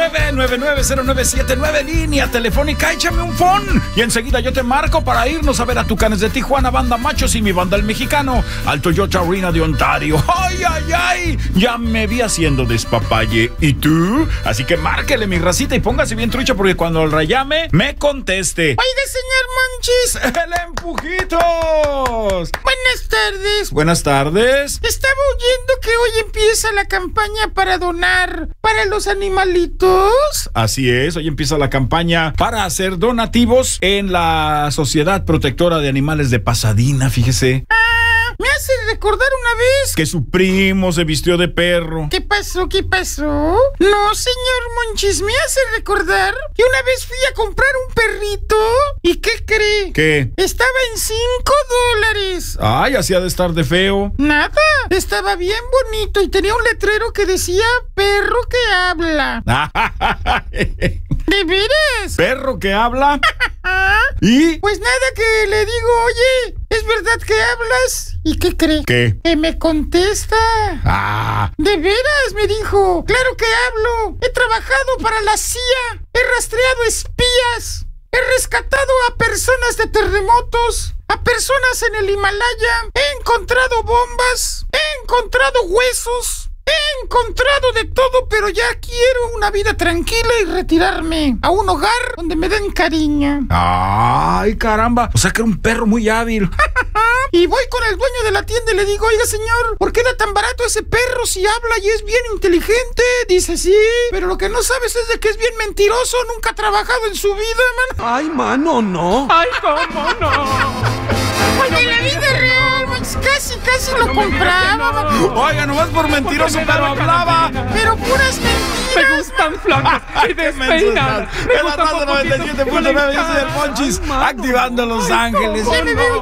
9990979, línea telefónica, échame un phone y enseguida yo te marco para irnos a ver a Tucanes de Tijuana, Banda Machos y mi banda El Mexicano al Toyota Arena de Ontario. ¡Ay, ay, ay! Ya me vi haciendo despapalle. ¿Y tú? Así que márquele, mi racita, y póngase bien trucha porque cuando el llame me conteste. Oiga, señor Monchis. ¡El empujitos! Buenas tardes. Buenas tardes. Estaba oyendo que hoy empieza la campaña para donar para los animalitos. Así es, hoy empieza la campaña para hacer donativos en la Sociedad Protectora de Animales de Pasadena, fíjese. Me hace recordar una vez que su primo se vistió de perro. ¿Qué pasó? ¿Qué pasó? No, señor Monchis, me hace recordar que una vez fui a comprar un perrito. ¿Y qué cree? ¿Qué? Estaba en $5. Ay, así ha de estar de feo. Nada, estaba bien bonito y tenía un letrero que decía perro que habla. ¿De veras? ¿Perro que habla? ¿Y? Pues nada, que le digo, oye, ¿es verdad que hablas? ¿Y qué cree? ¿Qué? Que me contesta. ¿De veras? Me dijo. Claro que hablo. He trabajado para la CIA. He rastreado espías. He rescatado a personas de terremotos. A personas en el Himalaya. He encontrado bombas. He encontrado huesos. He encontrado de todo, pero ya quiero una vida tranquila y retirarme a un hogar donde me den cariño. Ay, caramba. O sea que era un perro muy hábil. Y voy con el dueño de la tienda y le digo, oiga, señor, ¿por qué da tan barato ese perro si habla y es bien inteligente? Dice, sí, pero lo que no sabes es de que es bien mentiroso, nunca ha trabajado en su vida, mano. Ay, mano, no. Ay, cómo no. Oye, la vida real, pues casi lo compraba. Oiga, nomás por mentiroso, pero hablaba. Pero puras mentiras. Me gustan flacas y despeinadas. Es la raza 97.9, yo soy el Monchis, activando Los Ángeles.